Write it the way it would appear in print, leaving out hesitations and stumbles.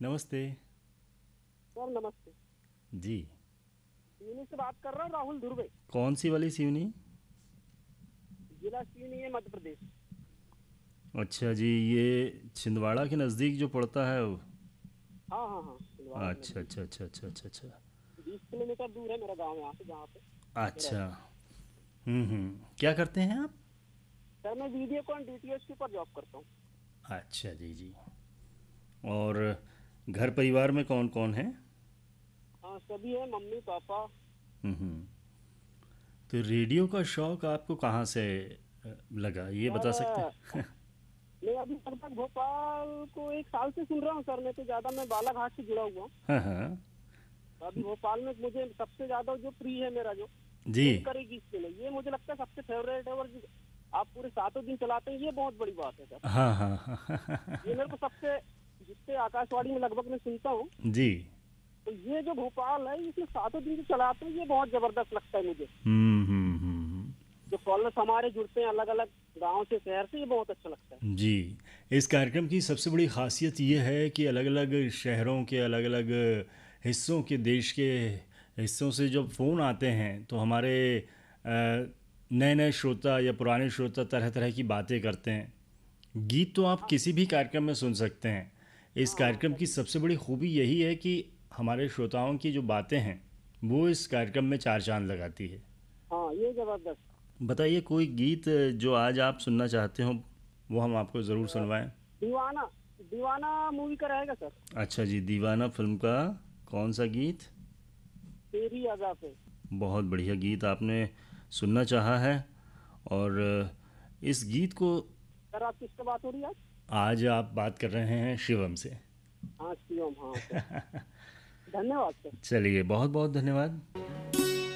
नमस्ते। सर नमस्ते। जी। सिवनी से बात कर रहा हूँ, राहुल धुर्वे। कौन सी वाली सिवनी? जिला सिवनी है, मध्य प्रदेश। अच्छा जी, ये छिंदवाड़ा के नज़दीक जो पड़ता है वो। हाँ हाँ हाँ, छिंदवाड़ा के अच्छा नजदीक। अच्छा अच्छा अच्छा अच्छा अच्छा। 20 किलोमीटर दूर है मेरा गांव यहाँ से, जहाँ पे मैं अच्छा। रहता हूँ। क्या करते हैं आप? सर मैं वीडियोकॉन डीटीएच के ऊपर जॉब करता हूँ। अच्छा जी जी। और घर परिवार में कौन कौन है? हाँ सभी है, मम्मी पापा। हम्म। तो रेडियो का शौक़ आपको कहाँ से लगा, ये बता सकते सर हैं? मैं अभी लगभग भोपाल को 1 साल से सुन रहा हूँ सर। मैं तो ज़्यादा मैं बालाघाट से जुड़ा हुआ हूँ। हाँ हाँ। तो अभी भोपाल में मुझे सबसे ज़्यादा जो प्रिय है मेरा, जो जी। दिल करेगी इसके लिए, ये मुझे लगता है सबसे फेवरेट है। और आप पूरे 7 दिन चलाते हैं, ये बहुत बड़ी बात है सर। हाँ हाँ हाँ हाँ हाँ हाँ, ये मेरे को सबसे, जिससे आकाशवाणी में लगभग मैं सुनता हूँ, जी। तो ये जो भोपाल है इसमें 7 दिन जो चलाते हैं, ये बहुत जबरदस्त लगता है मुझे। हम्म। जो कॉलर्स हमारे जुड़ते हैं अलग अलग गांव से, शहर से, ये बहुत अच्छा लगता है। जी। इस कार्यक्रम की सबसे बड़ी ख़ासियत ये है कि अलग-अलग शहरों के अलग-अलग हिस्सों के, देश के हिस्सों से जब फ़ोन आते हैं तो हमारे नए-नए श्रोता या पुराने श्रोता तरह-तरह की बातें करते हैं। गीत तो आप हाँ किसी भी कार्यक्रम में सुन सकते हैं। इस हाँ हाँ कार्यक्रम की सही। सबसे बड़ी खूबी यही है कि हमारे श्रोताओं की जो बातें हैं, वो इस कार्यक्रम में चार चाँद लगाती है। हाँ ये जबरदस्त। बताइए कोई गीत जो आज आप सुनना चाहते हो, वो हम आपको ज़रूर अ, सुनवाएँ। दीवाना, दीवाना मूवी का रहेगा सर। अच्छा जी, दीवाना फिल्म का कौन सा गीत? तेरी अदा पे। बहुत बढ़िया गीत आपने सुनना चाहा है। और इस गीत को सर आप किससे बात हो रही है आज? आज आप बात कर रहे हैं शिवम से। हाँ शिवम, हाँ सर। धन्यवाद सर। चलिए, बहुत बहुत धन्यवाद।